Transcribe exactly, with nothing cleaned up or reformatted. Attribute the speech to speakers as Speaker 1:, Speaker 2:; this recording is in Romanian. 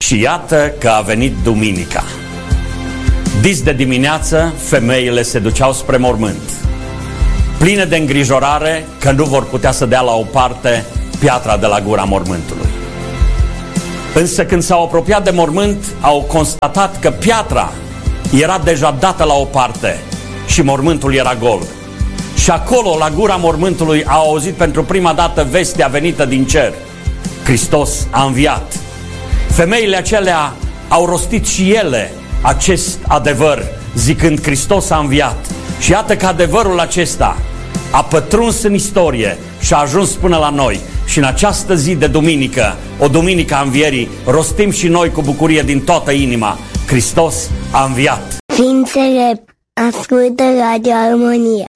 Speaker 1: Și iată că a venit duminica. Dis de dimineață, femeile se duceau spre mormânt, pline de îngrijorare că nu vor putea să dea la o parte piatra de la gura mormântului. Însă când s-au apropiat de mormânt, au constatat că piatra era deja dată la o parte și mormântul era gol. Și acolo, la gura mormântului, au auzit pentru prima dată vestea venită din cer: Hristos a înviat. Femeile acelea au rostit și ele acest adevăr, zicând: Hristos a înviat. Și iată că adevărul acesta a pătruns în istorie și a ajuns până la noi. Și în această zi de duminică, o duminică a învierii, rostim și noi cu bucurie din toată inima: Hristos a înviat.
Speaker 2: Ființele ascultă Radio Armonia.